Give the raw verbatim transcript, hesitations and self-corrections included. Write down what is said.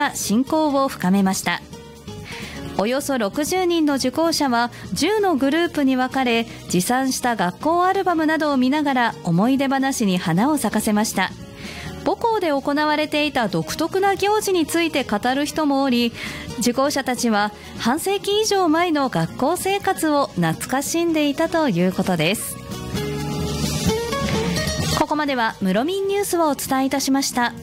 親交を深めました。およそろくじゅうにんの受講者はじゅうのグループに分かれ、持参した学校アルバムなどを見ながら思い出話に花を咲かせました。母校で行われていた独特な行事について語る人もおり、受講者たちは半世紀以上前の学校生活を懐かしんでいたということです。ここまではムロミンニュースをお伝えいたしました。